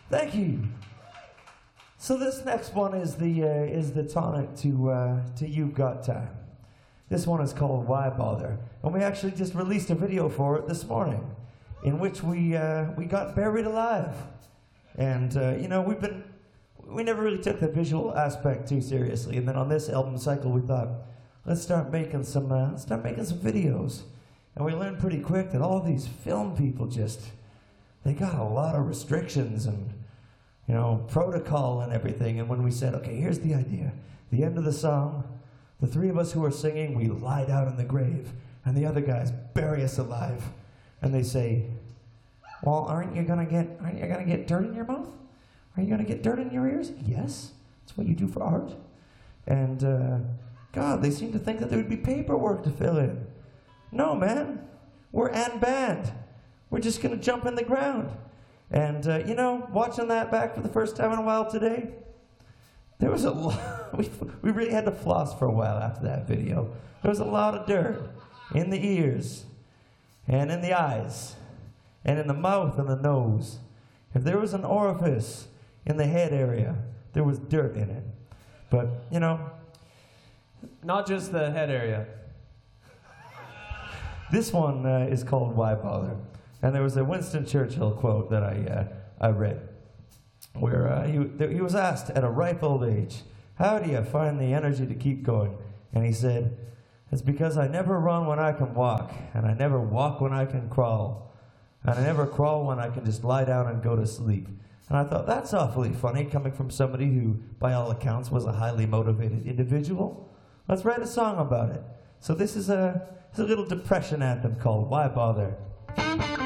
Thank you. So this next one is the tonic to You've Got Time. This one is called Why Bother, and we actually just released a video for it this morning, in which we got buried alive, and you know we never really took the visual aspect too seriously, and then on this album cycle we thought, let's start making some videos, and we learned pretty quick that all these film people they got a lot of restrictions and, you know, protocol and everything. And when we said, okay, here's the idea. The end of the song, the three of us who are singing, we lie down in the grave, and the other guys bury us alive. And they say, well, aren't you gonna get dirt in your mouth? Are you gonna get dirt in your ears? Yes, that's what you do for art. And God, they seem to think that there would be paperwork to fill in. No, man, we're an band. We're just going to jump in the ground. And, you know, watching that back for the first time in a while today, there was a lot, we really had to floss for a while after that video. There was a lot of dirt in the ears, and in the eyes, and in the mouth and the nose. If there was an orifice in the head area, there was dirt in it. But, you know. Not just the head area. This one is called Why Bother? And there was a Winston Churchill quote that I read, where he was asked at a ripe old age, how do you find the energy to keep going? And he said, it's because I never run when I can walk, and I never walk when I can crawl, and I never crawl when I can just lie down and go to sleep. And I thought, that's awfully funny, coming from somebody who, by all accounts, was a highly motivated individual. Let's write a song about it. So this is a little depression anthem called Why Bother?